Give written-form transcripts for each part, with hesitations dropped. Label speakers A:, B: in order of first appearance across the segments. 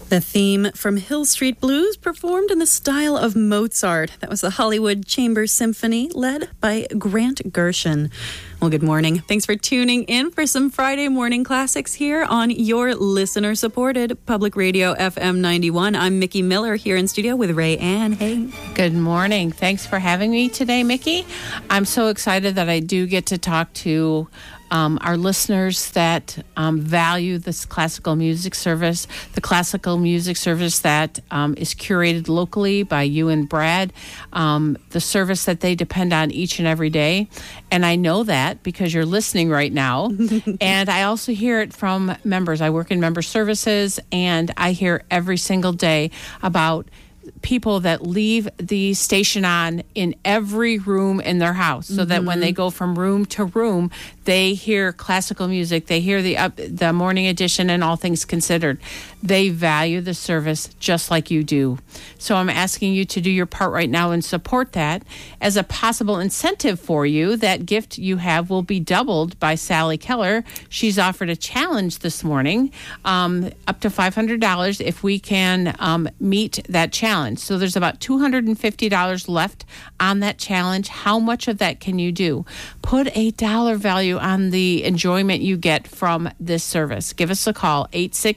A: The theme from Hill Street Blues, performed in the style of Mozart. That was the Hollywood Chamber Symphony, led by Grant Gershon. Well, good morning. Thanks for tuning in for some Friday morning classics here on your listener-supported Public Radio FM 91. I'm Mickey Miller here in studio with Ray Ann. Hey.
B: Good morning. Thanks for having me today, Mickey. I'm so excited that I do get to talk to our listeners that value this classical music service, the classical music service that is curated locally by you and Brad, the service that they depend on each and every day. And I know that because you're listening right now. And I also hear it from members. I work in member services, and I hear every single day about people that leave the station on in every room in their house, so that when they go from room to room, they hear classical music. They hear the morning edition and All Things Considered. They value the service just like you do. So I'm asking you to do your part right now and support that. As a possible incentive for you, that gift you have will be doubled by Sally Keller. She's offered a challenge this morning, up to $500 if we can meet that challenge. So there's about $250 left on that challenge. How much of that can you do? Put a dollar value on the enjoyment you get from this service. Give us a call,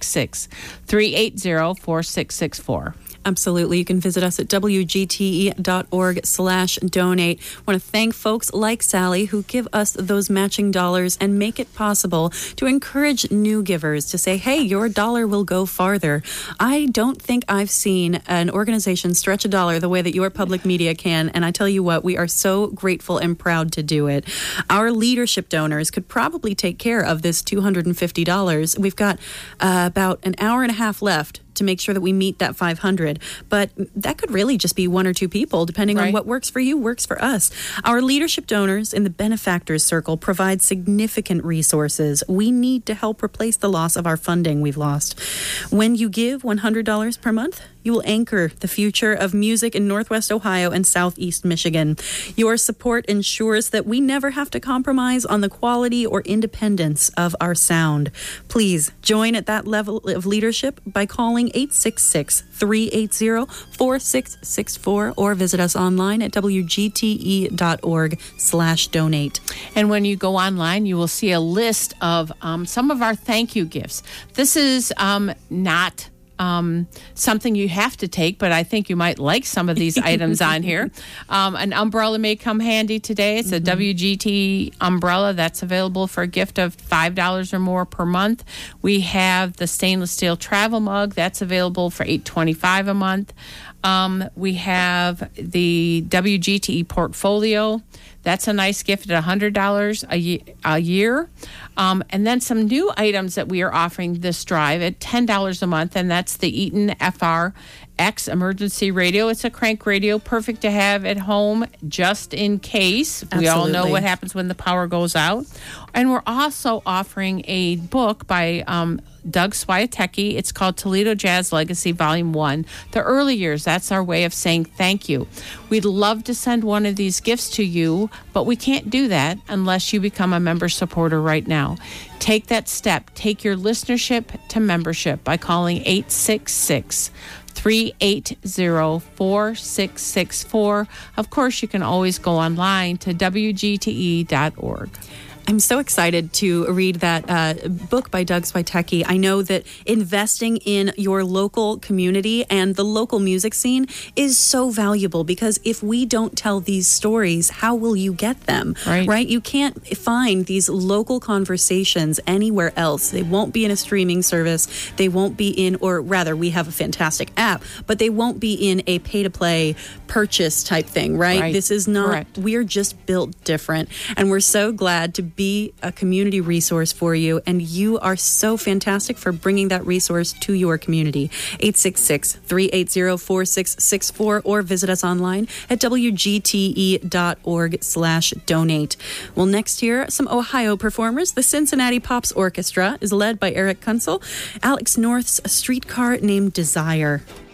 B: 866-380-4664.
A: Absolutely. You can visit us at wgte.org/donate. I want to thank folks like Sally who give us those matching dollars and make it possible to encourage new givers to say, hey, your dollar will go farther. I don't think I've seen an organization stretch a dollar the way that your public media can. And I tell you what, we are so grateful and proud to do it. Our leadership donors could probably take care of this $250. We've got about an hour and a half left to make sure that we meet that 500. But that could really just be one or two people, depending on what works for you, works for us. Our leadership donors in the benefactors circle provide significant resources. We need to help replace the loss of our funding we've lost. When you give $100 per month, you will anchor the future of music in Northwest Ohio and Southeast Michigan. Your support ensures that we never have to compromise on the quality or independence of our sound. Please join at that level of leadership by calling 866-380-4664 or visit us online at wgte.org/donate.
B: And when you go online, you will see a list of some of our thank you gifts. This is not something you have to take, but I think you might like some of these items on here. An umbrella may come handy today. It's a WGT umbrella that's available for a gift of $5 or more per month. We have the stainless steel travel mug that's available for $8.25 a month. We have the WGTE portfolio. That's a nice gift at $100 a year. And then some new items that we are offering this drive at $10 a month, and that's the Eaton FR-X emergency radio. It's a crank radio, perfect to have at home just in case.
A: Absolutely.
B: We all know what happens when the power goes out. And we're also offering a book by Doug Swiatek. It's called Toledo Jazz Legacy Volume 1. The early years, that's our way of saying thank you. We'd love to send one of these gifts to you, but we can't do that unless you become a member supporter right now. Take that step. Take your listenership to membership by calling 866-380-4664. Of course, you can always go online to wgte.org.
A: I'm so excited to read that book by Doug Swiatek. I know that investing in your local community and the local music scene is so valuable, because if we don't tell these stories, how will you get them? Right? You can't find these local conversations anywhere else. They won't be in a streaming service. They won't be in, or rather, we have a fantastic app, but they won't be in a pay-to-play purchase type thing, right? This is not,
B: correct.
A: We're just built different, and we're so glad to be a community resource for you, and you are so fantastic for bringing that resource to your community. 866-380-4664 or visit us online at wgte.org/donate. Well, next here, some Ohio performers. The Cincinnati Pops Orchestra is led by Eric Kunzel. Alex North's A Streetcar Named Desire.